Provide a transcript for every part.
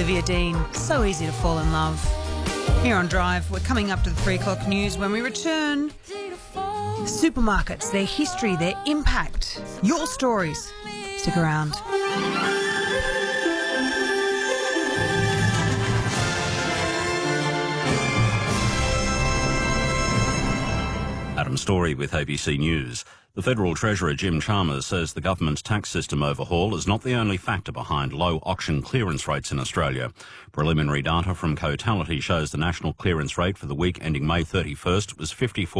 Olivia Dean. So easy to fall in love. Here on Drive, we're coming up to the 3 o'clock news. When we return, supermarkets, their history, their impact, your stories. Stick around. Adam Story with ABC News. The Federal Treasurer Jim Chalmers says the government's tax system overhaul is not the only factor behind low auction clearance rates in Australia. Preliminary data from Cotality shows the national clearance rate for the week ending May 31st was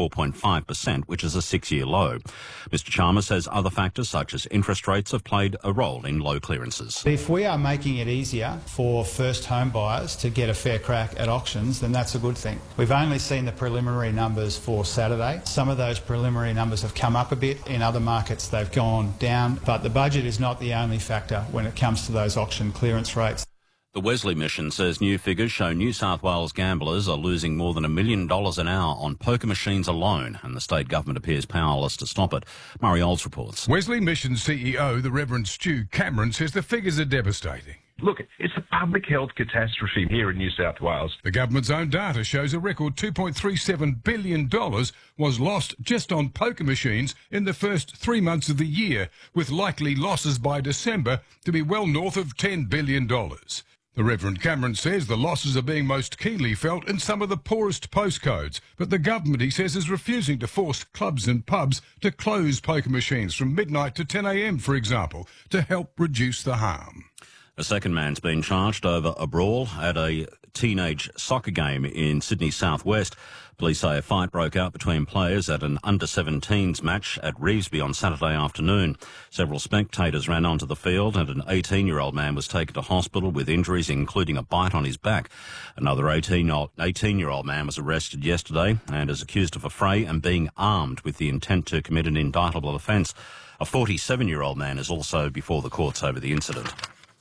54.5%, which is a 6-year low. Mr Chalmers says other factors such as interest rates have played a role in low clearances. If we are making it easier for first home buyers to get a fair crack at auctions, then that's a good thing. We've only seen the preliminary numbers for Saturday. Some of those preliminary numbers have come up a bit. In other markets they've gone down, but the budget is not the only factor when it comes to those auction clearance rates. The Wesley Mission says new figures show New South Wales gamblers are losing more than $1 million an hour on poker machines alone, and the state government appears powerless to stop it. Murray Olds reports. Wesley Mission CEO, the Reverend Stu Cameron, says the figures are devastating. Look, it's a public health catastrophe here in New South Wales. The government's own data shows a record $2.37 billion was lost just on poker machines in the first 3 months of the year, with likely losses by December to be well north of $10 billion. The Reverend Cameron says the losses are being most keenly felt in some of the poorest postcodes, but the government, he says, is refusing to force clubs and pubs to close poker machines from midnight to 10 a.m, for example, to help reduce the harm. A second man's been charged over a brawl at a teenage soccer game in Sydney southwest. Police say a fight broke out between players at an under-17s match at Revesby on Saturday afternoon. Several spectators ran onto the field and an 18-year-old man was taken to hospital with injuries, including a bite on his back. Another 18-year-old man was arrested yesterday and is accused of a fray and being armed with the intent to commit an indictable offence. A 47-year-old man is also before the courts over the incident.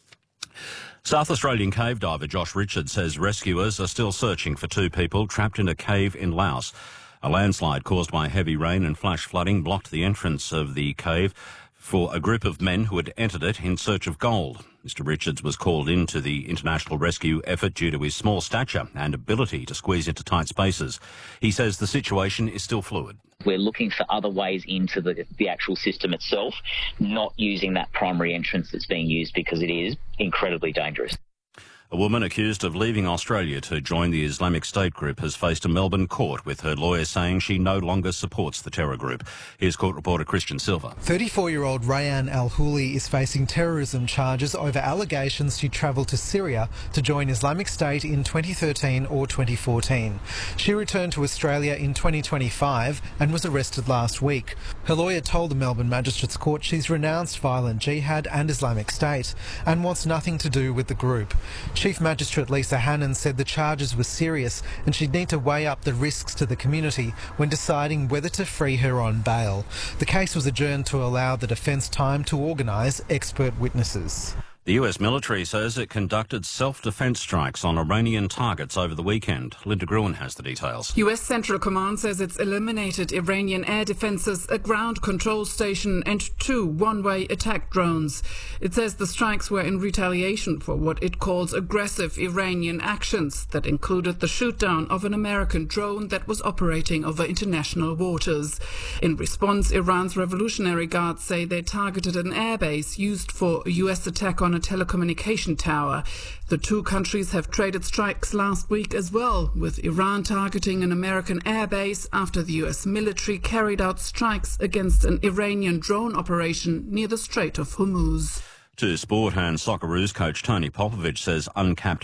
South Australian cave diver Josh Richards says rescuers are still searching for 2 people trapped in a cave in Laos. A landslide caused by heavy rain and flash flooding blocked the entrance of the cave for a group of men who had entered it in search of gold. Mr Richards was called into the international rescue effort due to his small stature and ability to squeeze into tight spaces. He says the situation is still fluid. We're looking for other ways into the actual system itself, not using that primary entrance that's being used because it is incredibly dangerous. A woman accused of leaving Australia to join the Islamic State group has faced a Melbourne court, with her lawyer saying she no longer supports the terror group. Here's court reporter Christian Silva. 34-year-old Rayan Al-Houli is facing terrorism charges over allegations she travelled to Syria to join Islamic State in 2013 or 2014. She returned to Australia in 2025 and was arrested last week. Her lawyer told the Melbourne Magistrates Court she's renounced violent jihad and Islamic State and wants nothing to do with the group. Chief Magistrate Lisa Hannon said the charges were serious and she'd need to weigh up the risks to the community when deciding whether to free her on bail. The case was adjourned to allow the defence time to organise expert witnesses. The US military says it conducted self-defence strikes on Iranian targets over the weekend. Linda Gruen has the details. US Central Command says it's eliminated Iranian air defences, a ground control station and 2 one-way attack drones. It says the strikes were in retaliation for what it calls aggressive Iranian actions that included the shoot-down of an American drone that was operating over international waters. In response, Iran's Revolutionary Guards say they targeted an airbase used for a US attack on a telecommunication tower. The 2 countries have traded strikes last week as well, with Iran targeting an American airbase after the US military carried out strikes against an Iranian drone operation near the Strait of Hormuz. To sport, and Socceroos coach Tony Popovich says uncapped